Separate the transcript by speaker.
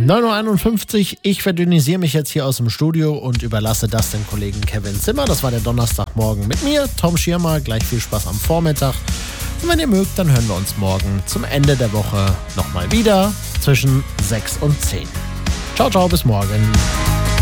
Speaker 1: 9:51 Uhr. Ich verdünnisiere mich jetzt hier aus dem Studio und überlasse das dem Kollegen Kevin Zimmer. Das war der Donnerstagmorgen mit mir, Tom Schirmer. Gleich viel Spaß am Vormittag. Und wenn ihr mögt, dann hören wir uns morgen zum Ende der Woche nochmal wieder zwischen 6 und 10. Ciao, ciao, bis morgen.